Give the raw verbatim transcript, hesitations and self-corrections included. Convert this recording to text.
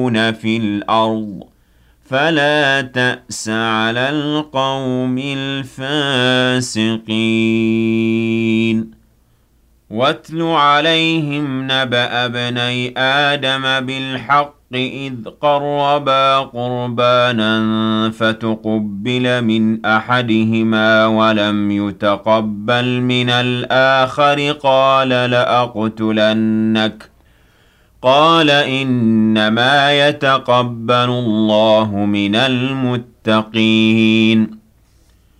يفسدون في الأرض فلا تأس على القوم الفاسقين واتل عليهم نبأ ابني آدم بالحق إذ قربا قربانا فتقبل من أحدهما ولم يتقبل من الآخر قال لأقتلنك قال إنما يتقبل الله من المتقين